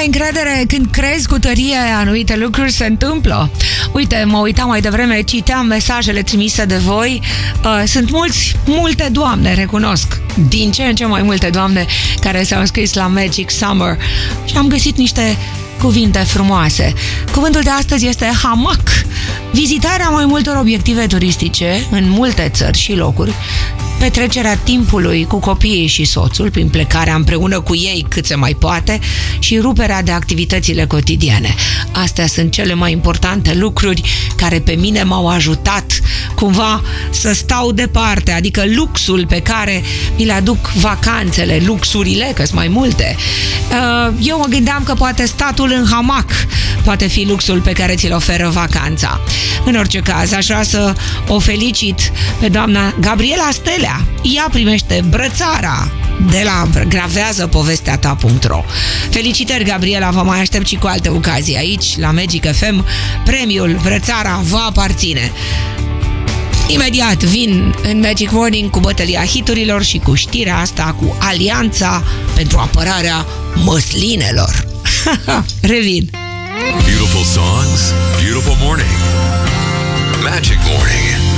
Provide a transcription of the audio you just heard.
ai încredere când crezi cu tărie anumite lucruri se întâmplă. Uite, mă uitam mai devreme, citeam mesajele trimise de voi. Sunt multe doamne, recunosc, din ce în ce mai multe doamne care s-au înscris la Magic Summer și am găsit niște cuvinte frumoase. Cuvântul de astăzi este hamac. Vizitarea mai multor obiective turistice în multe țări și locuri, petrecerea timpului cu copiii și soțul prin plecarea împreună cu ei cât se mai poate și ruperea de activitățile cotidiene. Astea sunt cele mai importante lucruri care pe mine m-au ajutat cumva să stau departe, adică luxul pe care mi-l aduc vacanțele, luxurile, că sunt mai multe. Eu mă gândeam că poate statul în hamac poate fi luxul pe care ți-l oferă vacanța. În orice caz, aș vrea să o felicit pe doamna Gabriela Stelea. Ea primește brățara de la graveazăpovesteata.ro. Felicitări, Gabriela, vă mai aștept și cu alte ocazii aici, la Magic FM. Premiul, brățara, vă aparține. Imediat vin în Magic Morning cu bătălia hiturilor și cu știrea asta cu Alianța pentru apărarea măslinelor. Revin. Beautiful songs, beautiful morning. Magic Morning.